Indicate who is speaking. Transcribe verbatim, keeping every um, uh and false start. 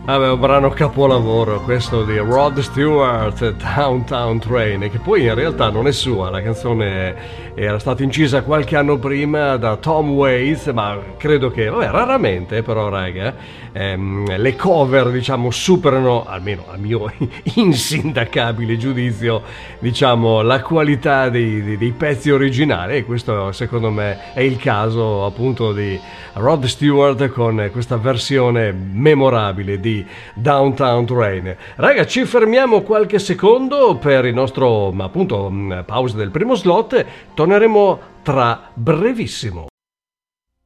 Speaker 1: Vabbè, un brano capolavoro questo di Rod Stewart, Downtown Train, che poi in realtà non è sua, la canzone era stata incisa qualche anno prima da Tom Waits, ma credo che, vabbè, raramente però raga, ehm, le cover diciamo superano, almeno a mio insindacabile giudizio, diciamo la qualità dei, dei, dei pezzi originali, e questo secondo me è il caso appunto di Rod Stewart con questa versione memorabile di Downtown Train. Raga, ci fermiamo qualche secondo per il nostro appunto pausa del primo slot, torneremo tra brevissimo.